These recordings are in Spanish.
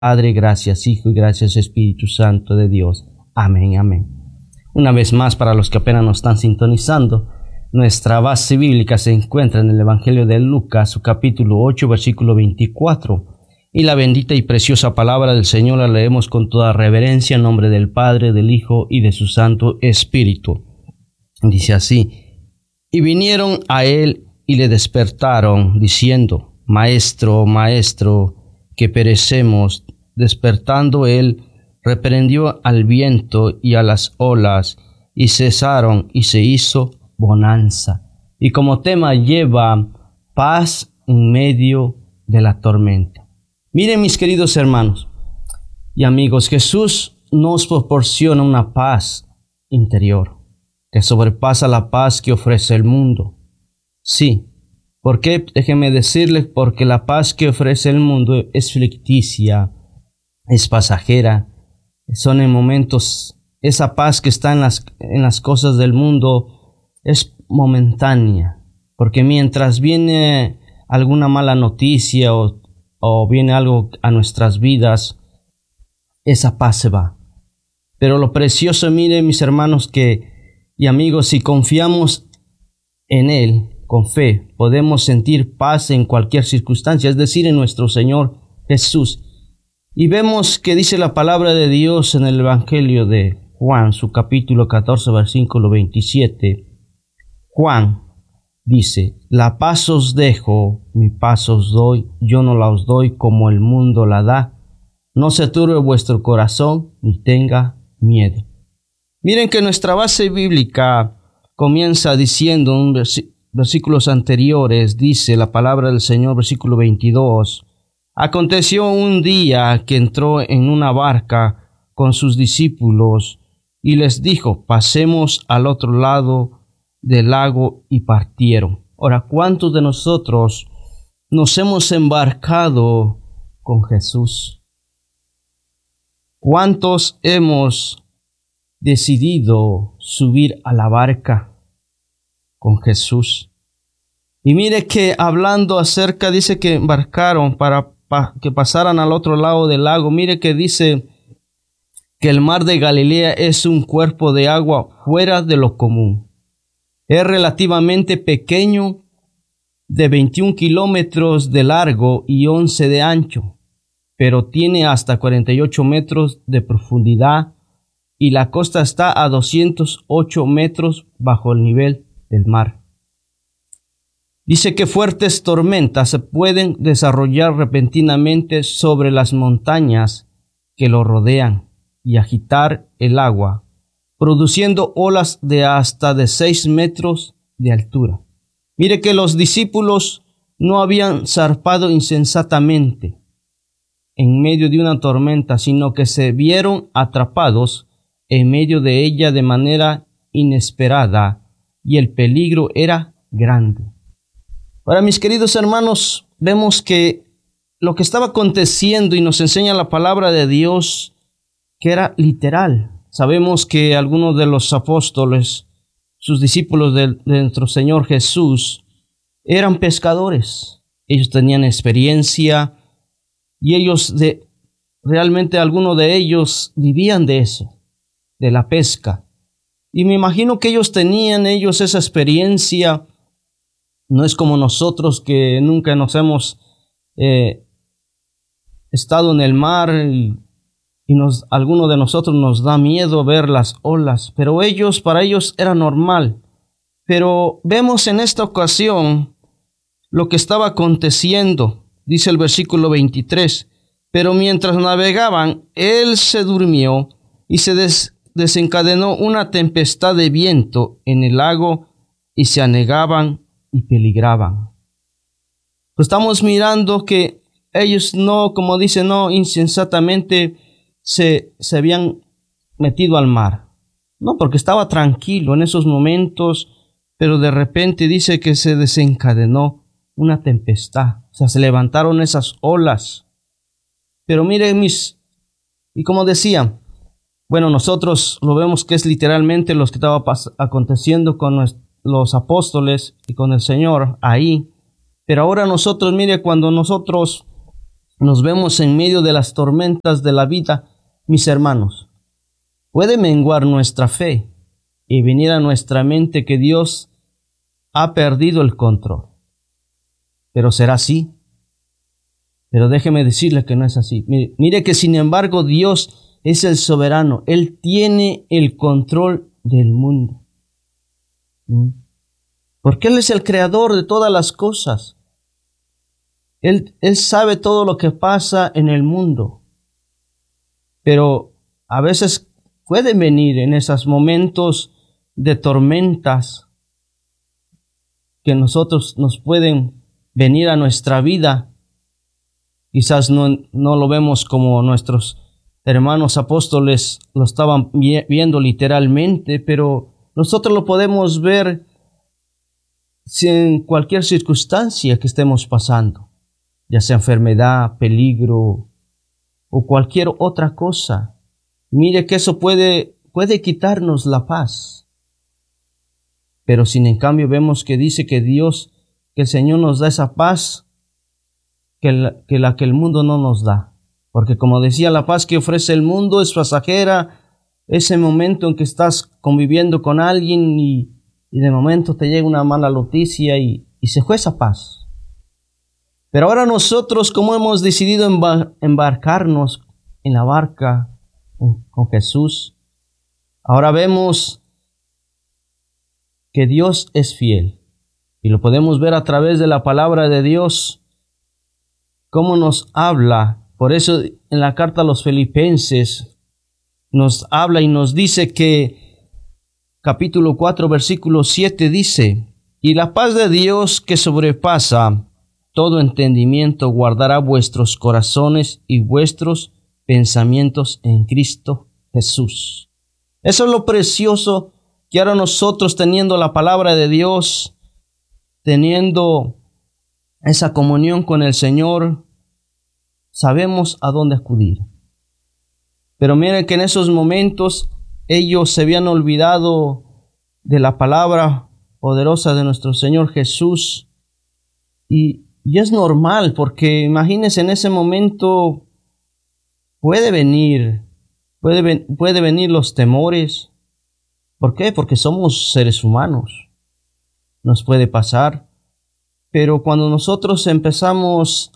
Padre, gracias Hijo y gracias Espíritu Santo de Dios. Amén, amén. Una vez más, para los que apenas nos están sintonizando, nuestra base bíblica se encuentra en el Evangelio de Lucas, su capítulo 8, versículo 24. Y la bendita y preciosa palabra del Señor la leemos con toda reverencia en nombre del Padre, del Hijo y de su Santo Espíritu. Dice así: y vinieron a él y le despertaron, diciendo: Maestro, Maestro, que perecemos. Despertando él, reprendió al viento y a las olas, y cesaron, y se hizo bonanza. Y como tema lleva paz en medio de la tormenta. Miren, mis queridos hermanos y amigos, Jesús nos proporciona una paz interior que sobrepasa la paz que ofrece el mundo. Sí. ¿Por qué? Déjenme decirles, porque la paz que ofrece el mundo es ficticia, es pasajera, son en momentos, esa paz que está en las cosas del mundo es momentánea, porque mientras viene alguna mala noticia o viene algo a nuestras vidas, esa paz se va. Pero lo precioso, miren mis hermanos y amigos, si confiamos en Él, con fe, podemos sentir paz en cualquier circunstancia, es decir, en nuestro Señor Jesús. Y vemos que dice la palabra de Dios en el Evangelio de Juan, su capítulo 14, versículo 27. Juan dice: la paz os dejo, mi paz os doy, yo no la os doy como el mundo la da. No se turbe vuestro corazón, ni tenga miedo. Miren que nuestra base bíblica comienza diciendo versículos anteriores, dice la palabra del Señor, versículo 22. Aconteció un día que entró en una barca con sus discípulos y les dijo: pasemos al otro lado del lago, y partieron. Ahora, ¿cuántos de nosotros nos hemos embarcado con Jesús? ¿Cuántos hemos decidido subir a la barca con Jesús? Y mire que hablando acerca, dice que embarcaron para que pasaran al otro lado del lago. Mire que dice que el mar de Galilea es un cuerpo de agua fuera de lo común. Es relativamente pequeño, de 21 kilómetros de largo y 11 de ancho, pero tiene hasta 48 metros de profundidad y la costa está a 208 metros bajo el nivel del mar. Dice que fuertes tormentas se pueden desarrollar repentinamente sobre las montañas que lo rodean y agitar el agua, produciendo olas de hasta de 6 metros de altura. Mire que los discípulos no habían zarpado insensatamente en medio de una tormenta, sino que se vieron atrapados en medio de ella de manera inesperada, y el peligro era grande. Ahora, mis queridos hermanos, vemos que lo que estaba aconteciendo, y nos enseña la palabra de Dios, que era literal. Sabemos que algunos de los apóstoles, sus discípulos de nuestro Señor Jesús, eran pescadores. Ellos tenían experiencia y realmente algunos de ellos vivían de eso, de la pesca. Y me imagino que ellos tenían esa experiencia. No es como nosotros que nunca nos hemos estado en el mar y alguno de nosotros nos da miedo ver las olas, pero para ellos era normal. Pero vemos en esta ocasión lo que estaba aconteciendo. Dice el versículo 23, pero mientras navegaban, él se durmió y se desencadenó una tempestad de viento en el lago y se anegaban y peligraban. Pues estamos mirando que ellos no, como dice, no insensatamente se habían metido al mar. No, porque estaba tranquilo en esos momentos, pero de repente dice que se desencadenó una tempestad. O sea, se levantaron esas olas. Pero miren y como decía, bueno, nosotros lo vemos que es literalmente lo que estaba aconteciendo con los apóstoles y con el Señor ahí. Pero ahora nosotros, mire, cuando nosotros nos vemos en medio de las tormentas de la vida, mis hermanos, puede menguar nuestra fe y venir a nuestra mente que Dios ha perdido el control. Pero será así. Pero déjeme decirle que no es así. Mire que sin embargo Dios es el soberano. Él tiene el control del mundo. Porque Él es el creador de todas las cosas. Él sabe todo lo que pasa en el mundo. Pero a veces pueden venir en esos momentos de tormentas que nosotros nos pueden venir a nuestra vida. Quizás no lo vemos como nuestros hermanos apóstoles lo estaban viendo literalmente, pero nosotros lo podemos ver en cualquier circunstancia que estemos pasando, ya sea enfermedad, peligro o cualquier otra cosa. Mire que eso puede quitarnos la paz. Pero sin en cambio vemos que dice que Dios, que el Señor nos da esa paz que la que el mundo no nos da. Porque como decía, la paz que ofrece el mundo es pasajera. Ese momento en que estás conviviendo con alguien y de momento te llega una mala noticia y se fue esa paz. Pero ahora nosotros, como hemos decidido embarcarnos en la barca con Jesús, ahora vemos que Dios es fiel. Y lo podemos ver a través de la palabra de Dios, cómo nos habla. Por eso en la carta a los Filipenses nos habla y nos dice que capítulo 4 versículo 7 dice: y la paz de Dios que sobrepasa todo entendimiento guardará vuestros corazones y vuestros pensamientos en Cristo Jesús. Eso es lo precioso que ahora nosotros, teniendo la palabra de Dios, teniendo esa comunión con el Señor, sabemos a dónde acudir. Pero miren que en esos momentos ellos se habían olvidado de la palabra poderosa de nuestro Señor Jesús. Y es normal, porque imagínense, en ese momento puede venir los temores. ¿Por qué? Porque somos seres humanos. Nos puede pasar. Pero cuando nosotros empezamos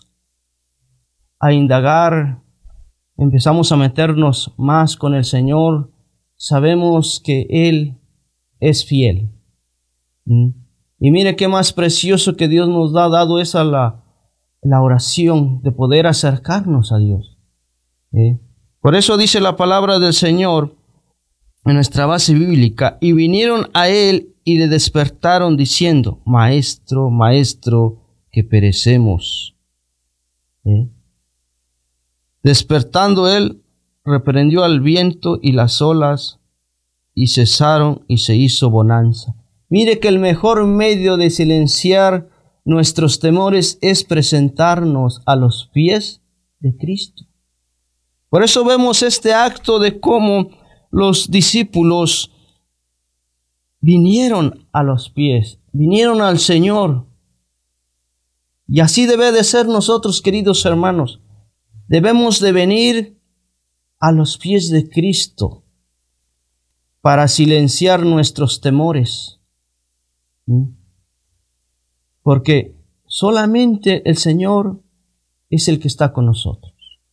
a indagar, empezamos a meternos más con el Señor, sabemos que Él es fiel. Y mire qué más precioso que Dios nos ha dado esa la oración, de poder acercarnos a Dios. Por eso dice la palabra del Señor en nuestra base bíblica: y vinieron a Él y le despertaron diciendo: Maestro, Maestro, que perecemos. Despertando Él, reprendió al viento y las olas, y cesaron, y se hizo bonanza. Mire que el mejor medio de silenciar nuestros temores es presentarnos a los pies de Cristo. Por eso vemos este acto de cómo los discípulos vinieron a los pies, vinieron al Señor. Y así debe de ser nosotros, queridos hermanos. Debemos de venir a los pies de Cristo para silenciar nuestros temores. Porque solamente el Señor es el que está con nosotros.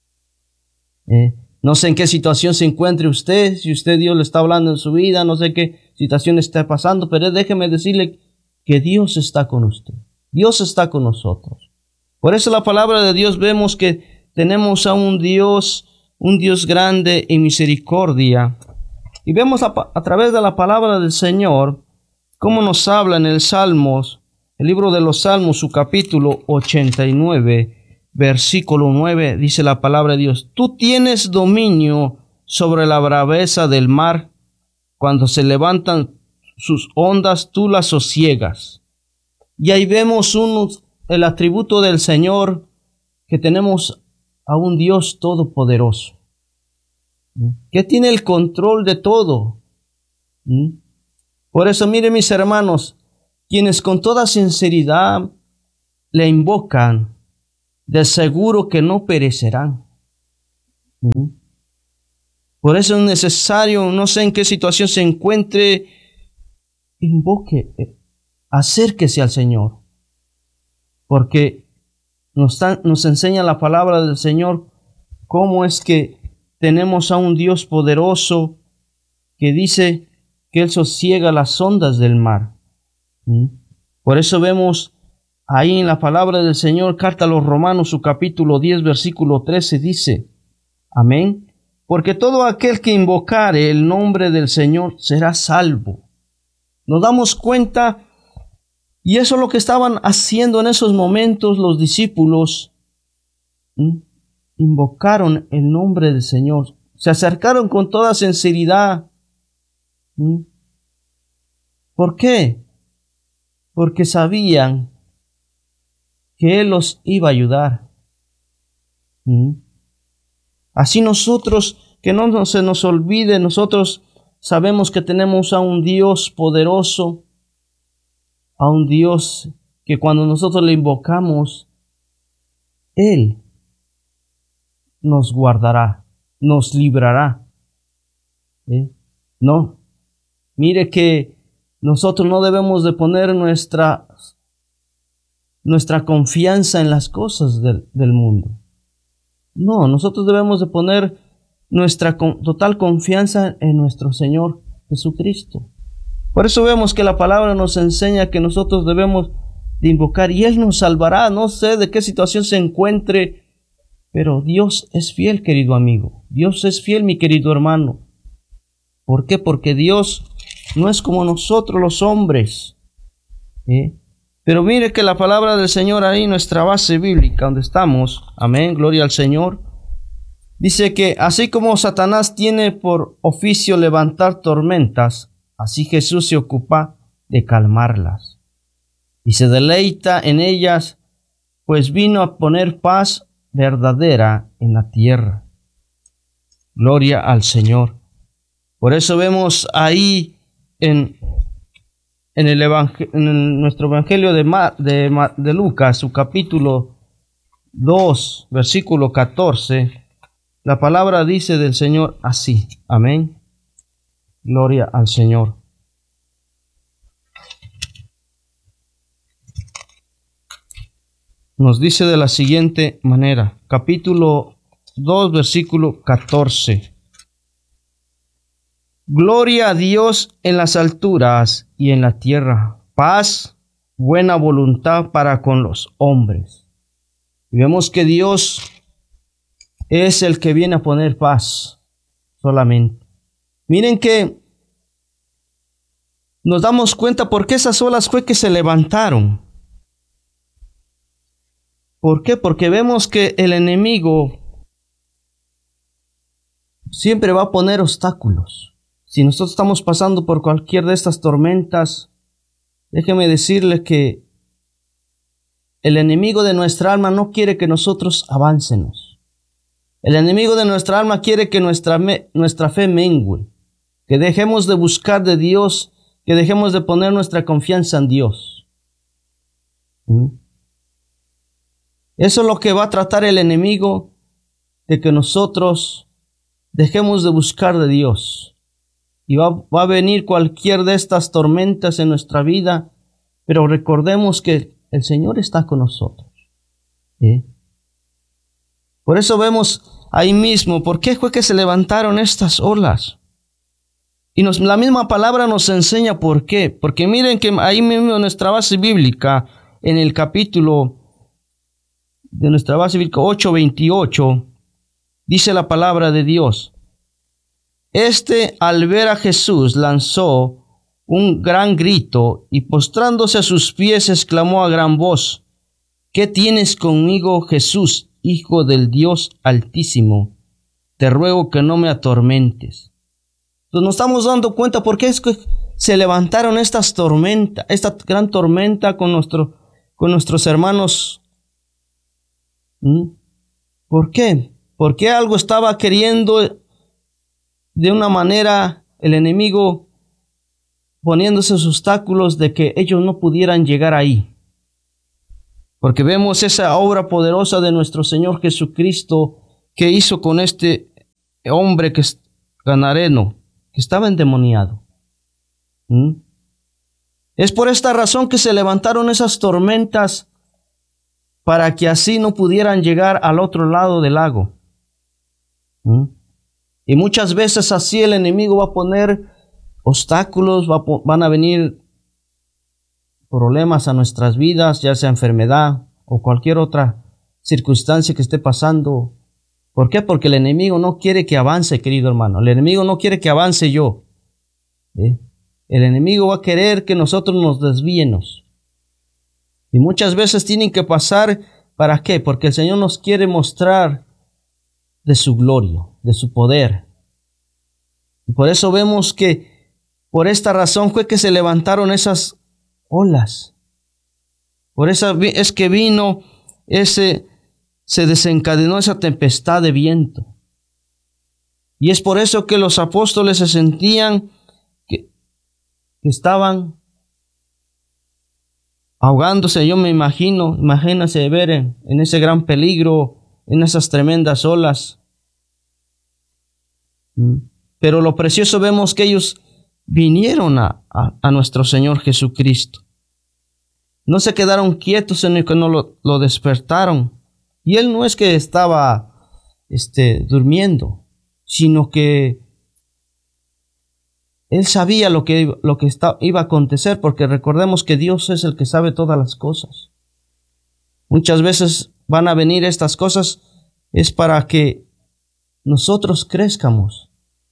No sé en qué situación se encuentre usted, si usted Dios le está hablando en su vida, no sé qué situación está pasando, pero déjeme decirle que Dios está con usted. Dios está con nosotros. Por eso la palabra de Dios vemos que tenemos a un Dios grande en misericordia. Y vemos a través de la palabra del Señor cómo nos habla en el Salmos, el libro de los Salmos, su capítulo 89, versículo 9, dice la palabra de Dios: tú tienes dominio sobre la braveza del mar, cuando se levantan sus ondas, tú las sosiegas. Y ahí vemos el atributo del Señor, que tenemos a un Dios todopoderoso, que tiene el control de todo. Por eso, miren mis hermanos, quienes con toda sinceridad le invocan, de seguro que no perecerán. Por eso es necesario, no sé en qué situación se encuentre, invoque, acérquese al Señor, porque nos enseña la palabra del Señor cómo es que tenemos a un Dios poderoso que dice que Él sosiega las ondas del mar. Por eso vemos ahí en la palabra del Señor, carta a los Romanos, su capítulo 10, versículo 13, dice, amén, porque todo aquel que invocare el nombre del Señor será salvo. Nos damos cuenta, y eso es lo que estaban haciendo en esos momentos los discípulos. Invocaron el nombre del Señor, se acercaron con toda sinceridad. ¿Por qué? Porque sabían que Él los iba a ayudar. Así nosotros, que no se nos olvide, nosotros sabemos que tenemos a un Dios poderoso, a un Dios que cuando nosotros le invocamos, Él nos guardará, nos librará. No, mire que nosotros no debemos de poner nuestra confianza en las cosas del mundo. No, nosotros debemos de poner nuestra total confianza en nuestro Señor Jesucristo. Por eso vemos que la palabra nos enseña que nosotros debemos de invocar y Él nos salvará. No sé de qué situación se encuentre, pero Dios es fiel, querido amigo. Dios es fiel, mi querido hermano. ¿Por qué? Porque Dios no es como nosotros los hombres. Pero mire que la palabra del Señor ahí, nuestra base bíblica, donde estamos, amén, gloria al Señor, dice que así como Satanás tiene por oficio levantar tormentas, así Jesús se ocupa de calmarlas y se deleita en ellas, pues vino a poner paz verdadera en la tierra. Gloria al Señor. Por eso vemos ahí en nuestro Evangelio de Lucas, su capítulo 2, versículo 14, la palabra dice del Señor así, amén, gloria al Señor. Nos dice de la siguiente manera, capítulo 2, versículo 14. Gloria a Dios en las alturas y en la tierra, paz, buena voluntad para con los hombres. Y vemos que Dios es el que viene a poner paz solamente. Miren que nos damos cuenta por qué esas olas fue que se levantaron. ¿Por qué? Porque vemos que el enemigo siempre va a poner obstáculos. Si nosotros estamos pasando por cualquier de estas tormentas, déjeme decirle que el enemigo de nuestra alma no quiere que nosotros avancemos. El enemigo de nuestra alma quiere que nuestra fe mengue, que dejemos de buscar de Dios, que dejemos de poner nuestra confianza en Dios. Eso es lo que va a tratar el enemigo, de que nosotros dejemos de buscar de Dios. Y va a venir cualquier de estas tormentas en nuestra vida, pero recordemos que el Señor está con nosotros. Por eso vemos ahí mismo, ¿por qué fue que se levantaron estas olas? Y la misma palabra nos enseña por qué. Porque miren que ahí mismo en nuestra base bíblica, en el capítulo de nuestra base bíblica 8:28, dice la palabra de Dios. Al ver a Jesús, lanzó un gran grito y postrándose a sus pies exclamó a gran voz, ¿qué tienes conmigo, Jesús, Hijo del Dios Altísimo? Te ruego que no me atormentes. Entonces nos estamos dando cuenta por qué es que se levantaron estas tormentas, esta gran tormenta con nuestros hermanos. ¿Por qué? Porque algo estaba queriendo de una manera el enemigo poniéndose obstáculos de que ellos no pudieran llegar ahí. porque vemos esa obra poderosa de nuestro Señor Jesucristo que hizo con este hombre que es Gadareno, que estaba endemoniado. Es por esta razón que se levantaron esas tormentas para que así no pudieran llegar al otro lado del lago. Y muchas veces así el enemigo va a poner obstáculos, van a venir problemas a nuestras vidas, ya sea enfermedad o cualquier otra circunstancia que esté pasando. ¿Por qué? Porque el enemigo no quiere que avance, querido hermano. El enemigo no quiere que avance yo. El enemigo va a querer que nosotros nos desviemos. Y muchas veces tienen que pasar, ¿para qué? Porque el Señor nos quiere mostrar de su gloria, de su poder. Y por eso vemos que por esta razón fue que se levantaron esas olas. Por eso es que se desencadenó esa tempestad de viento. Y es por eso que los apóstoles se sentían que estaban ahogándose. Yo me imagínense ver en ese gran peligro, en esas tremendas olas. Pero lo precioso vemos que ellos vinieron a nuestro Señor Jesucristo. No se quedaron quietos en el que no lo despertaron. Y Él no es que estaba durmiendo, sino que Él sabía lo que iba a acontecer, porque recordemos que Dios es el que sabe todas las cosas. Muchas veces van a venir estas cosas, es para que nosotros crezcamos.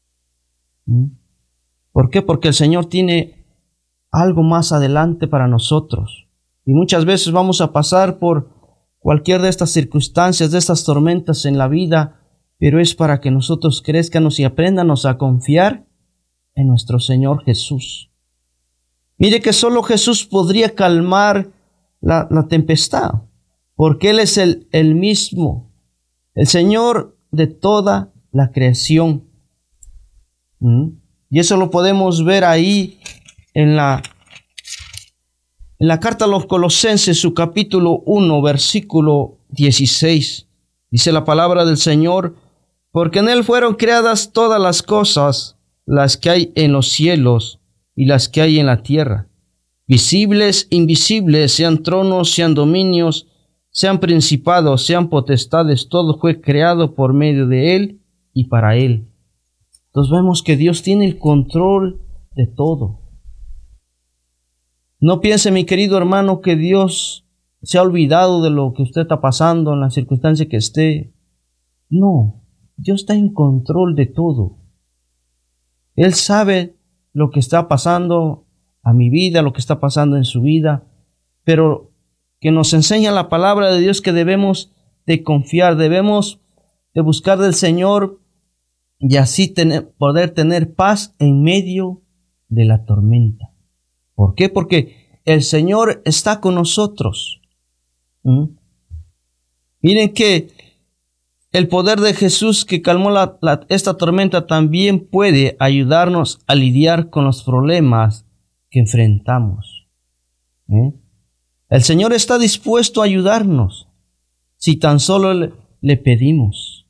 ¿Por qué? Porque el Señor tiene algo más adelante para nosotros. Y muchas veces vamos a pasar por cualquier de estas circunstancias, de estas tormentas en la vida, pero es para que nosotros crezcamos y aprendamos a confiar en nuestro Señor Jesús. Mire que solo Jesús podría calmar la tempestad, porque Él es el mismo, el Señor de toda la creación. Y eso lo podemos ver ahí en la carta a los Colosenses, su capítulo 1, versículo 16. Dice la palabra del Señor: porque en Él fueron creadas todas las cosas, las que hay en los cielos y las que hay en la tierra, visibles, invisibles, sean tronos, sean dominios, sean principados, sean potestades, todo fue creado por medio de Él y para Él. Entonces vemos que Dios tiene el control de todo. No piense, mi querido hermano, que Dios se ha olvidado de lo que usted está pasando, en la circunstancia que esté. No, Dios está en control de todo. Él sabe lo que está pasando a mi vida, lo que está pasando en su vida, pero que nos enseña la palabra de Dios que debemos de confiar, debemos de buscar del Señor y así poder tener paz en medio de la tormenta. ¿Por qué? Porque el Señor está con nosotros. Miren que el poder de Jesús que calmó esta tormenta también puede ayudarnos a lidiar con los problemas que enfrentamos. El Señor está dispuesto a ayudarnos si tan solo le pedimos.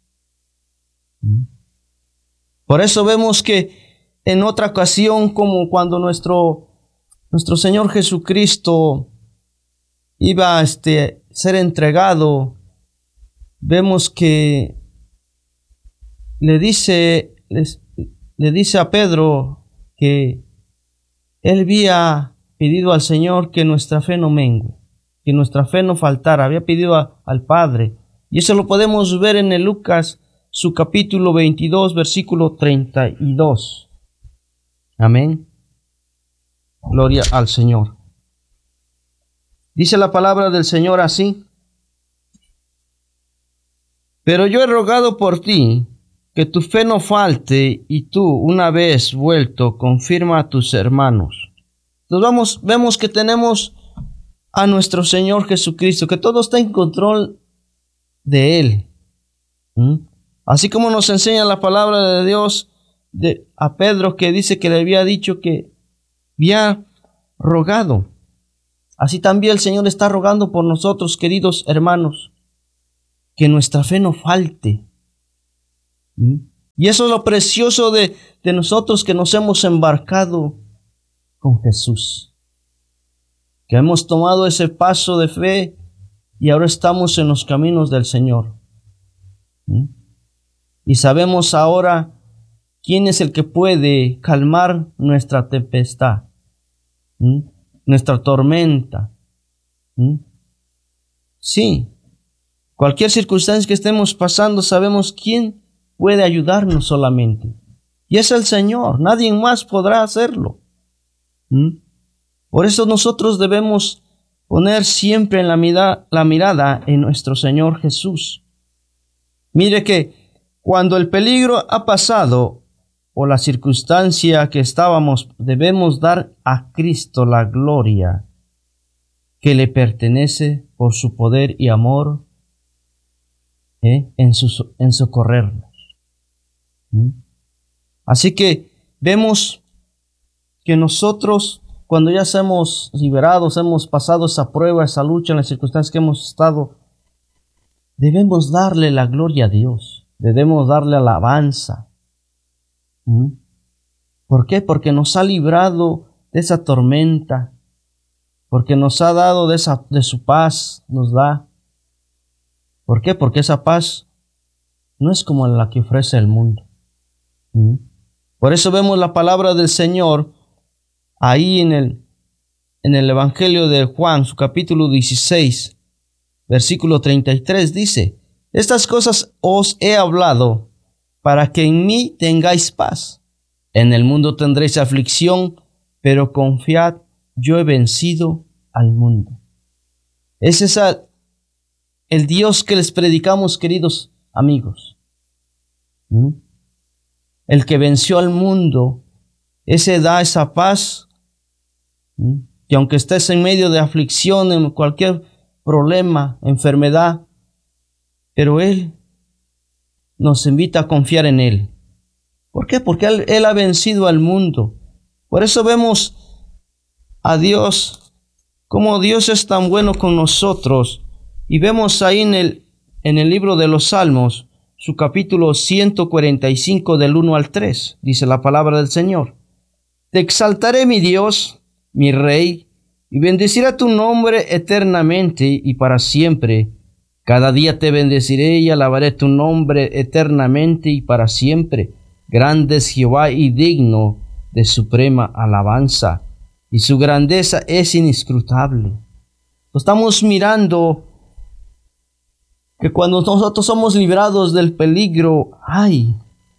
Por eso vemos que en otra ocasión, como cuando nuestro Señor Jesucristo iba a ser entregado, vemos que le dice a Pedro que él había pedido al Señor que nuestra fe no mengue, que nuestra fe no faltara, había pedido al Padre. Y eso lo podemos ver en el Lucas, su capítulo 22, versículo 32. Amén. Gloria al Señor. Dice la palabra del Señor así: pero yo he rogado por ti, que tu fe no falte, y tú, una vez vuelto, confirma a tus hermanos. Entonces vemos que tenemos a nuestro Señor Jesucristo, que todo está en control de Él. Así como nos enseña la palabra de Dios a Pedro, que dice que le había dicho que había rogado Así también el Señor está rogando por nosotros, queridos hermanos, que nuestra fe no falte. Y eso es lo precioso de nosotros, que nos hemos embarcado con Jesús, que hemos tomado ese paso de fe y ahora estamos en los caminos del Señor. Y sabemos ahora quién es el que puede calmar nuestra tempestad, nuestra tormenta. Sí, cualquier circunstancia que estemos pasando, sabemos quién puede ayudarnos solamente. Y es el Señor, nadie más podrá hacerlo. Por eso nosotros debemos poner siempre la mirada en nuestro Señor Jesús. Mire que cuando el peligro ha pasado o la circunstancia que estábamos, debemos dar a Cristo la gloria que le pertenece por su poder y amor en socorrernos. Así que vemos que nosotros, cuando ya somos liberados, hemos pasado esa prueba, esa lucha en las circunstancias que hemos estado, debemos darle la gloria a Dios, debemos darle alabanza. ¿Por qué? Porque nos ha librado de esa tormenta, porque nos ha dado de su paz, nos da. ¿Por qué? Porque esa paz no es como la que ofrece el mundo. Por eso vemos la palabra del Señor ahí en el Evangelio de Juan, su capítulo 16, versículo 33, dice: estas cosas os he hablado para que en mí tengáis paz. En el mundo tendréis aflicción, pero confiad, yo he vencido al mundo. Ese es el Dios que les predicamos, queridos amigos. El que venció al mundo, ese da esa paz, que aunque estés en medio de aflicción, en cualquier problema, enfermedad, pero Él nos invita a confiar en Él. ¿Por qué? Porque Él ha vencido al mundo. Por eso vemos a Dios, como Dios es tan bueno con nosotros. Y vemos ahí en el libro de los Salmos, su capítulo 145 del 1 al 3, dice la palabra del Señor: te exaltaré, mi Dios, mi Rey, y bendeciré tu nombre eternamente y para siempre. Cada día te bendeciré y alabaré tu nombre eternamente y para siempre. Grande es Jehová y digno de suprema alabanza, y su grandeza es inescrutable. Estamos mirando que cuando nosotros somos librados del peligro, hay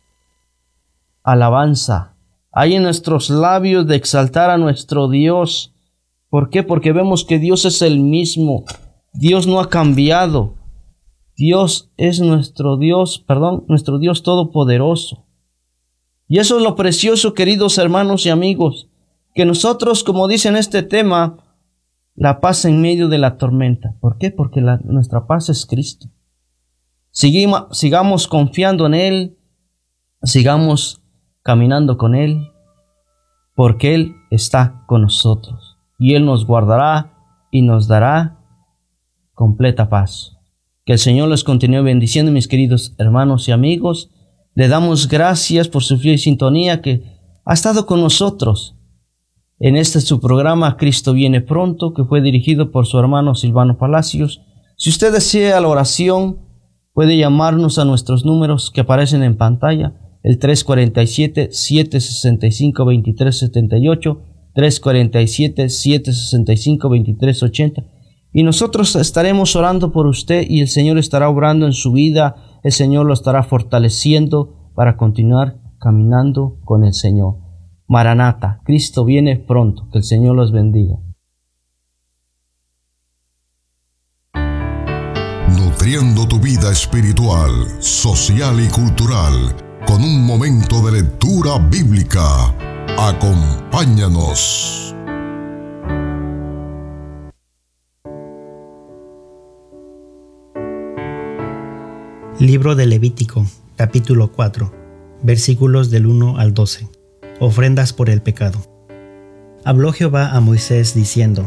alabanza, hay en nuestros labios de exaltar a nuestro Dios. ¿Por qué? Porque vemos que Dios es el mismo. Dios no ha cambiado. Dios es nuestro Dios todopoderoso. Y eso es lo precioso, queridos hermanos y amigos, que nosotros, como dice en este tema, la paz en medio de la tormenta. ¿Por qué? Porque nuestra paz es Cristo. Sigamos confiando en Él, sigamos caminando con Él, porque Él está con nosotros. Y Él nos guardará y nos dará completa paz. Que el Señor les continúe bendiciendo, mis queridos hermanos y amigos. Le damos gracias por su fiel sintonía que ha estado con nosotros en su programa Cristo viene pronto, que fue dirigido por su hermano Silvano Palacios. Si usted desea la oración, puede llamarnos a nuestros números que aparecen en pantalla, el 347-765-2378, 347-765-2380, y nosotros estaremos orando por usted y el Señor estará obrando en su vida, el Señor lo estará fortaleciendo para continuar caminando con el Señor. Maranata, Cristo viene pronto, que el Señor los bendiga. Nutriendo tu vida espiritual, social y cultural con un momento de lectura bíblica. Acompáñanos. Libro de Levítico, capítulo 4, versículos del 1 al 12. Ofrendas por el pecado. Habló Jehová a Moisés diciendo: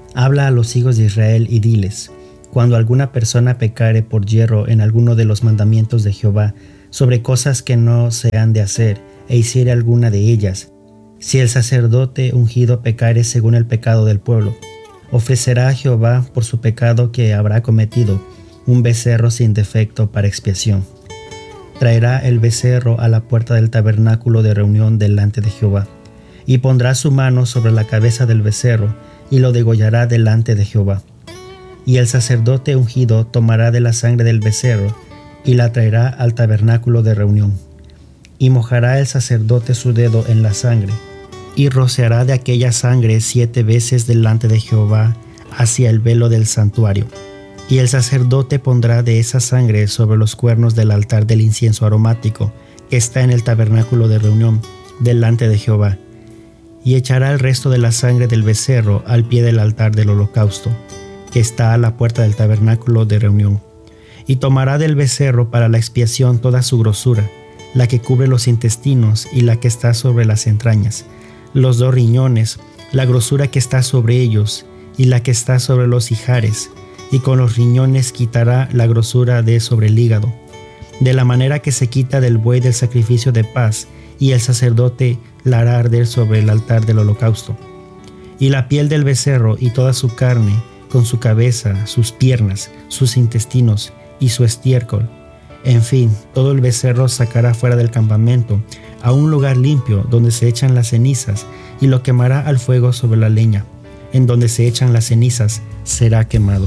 Habla a los hijos de Israel y diles: cuando alguna persona pecare por yerro en alguno de los mandamientos de Jehová, sobre cosas que no se han de hacer, e hiciere alguna de ellas, si el sacerdote ungido pecare según el pecado del pueblo, ofrecerá a Jehová por su pecado que habrá cometido un becerro sin defecto para expiación. Traerá el becerro a la puerta del tabernáculo de reunión delante de Jehová, y pondrá su mano sobre la cabeza del becerro, y lo degollará delante de Jehová. Y el sacerdote ungido tomará de la sangre del becerro, y la traerá al tabernáculo de reunión. Y mojará el sacerdote su dedo en la sangre, y rociará de aquella sangre 7 veces delante de Jehová hacia el velo del santuario. Y el sacerdote pondrá de esa sangre sobre los cuernos del altar del incienso aromático, que está en el tabernáculo de reunión, delante de Jehová. Y echará el resto de la sangre del becerro al pie del altar del holocausto, que está a la puerta del tabernáculo de reunión. Y tomará del becerro para la expiación toda su grosura, la que cubre los intestinos y la que está sobre las entrañas, los 2 riñones, la grosura que está sobre ellos y la que está sobre los ijares, y con los riñones quitará la grosura de sobre el hígado, de la manera que se quita del buey del sacrificio de paz, y el sacerdote la hará arder sobre el altar del holocausto. Y la piel del becerro y toda su carne, con su cabeza, sus piernas, sus intestinos y su estiércol, en fin, todo el becerro sacará fuera del campamento, a un lugar limpio donde se echan las cenizas, y lo quemará al fuego sobre la leña. En donde se echan las cenizas será quemado.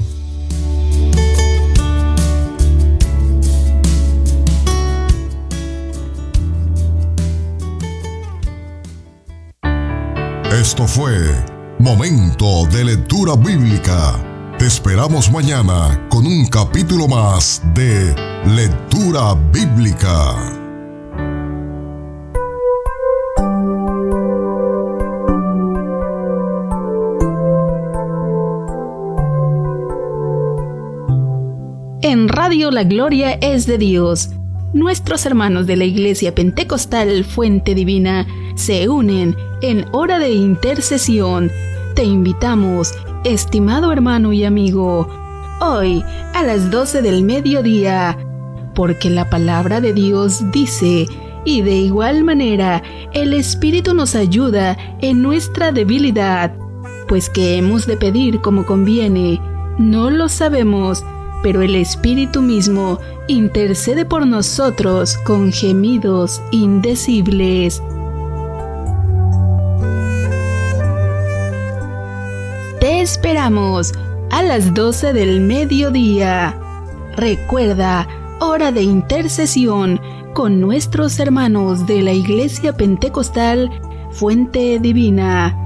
Esto fue Momento de Lectura Bíblica. Te esperamos mañana con un capítulo más de Lectura Bíblica. En Radio La Gloria es de Dios. Nuestros hermanos de la Iglesia Pentecostal Fuente Divina se unen en hora de intercesión. Te invitamos, estimado hermano y amigo, hoy a las 12 del mediodía, porque la palabra de Dios dice, y de igual manera el Espíritu nos ayuda en nuestra debilidad, pues que hemos de pedir como conviene, no lo sabemos, pero el Espíritu mismo intercede por nosotros con gemidos indecibles. Te esperamos a las 12 del mediodía. Recuerda, hora de intercesión con nuestros hermanos de la Iglesia Pentecostal Fuente Divina.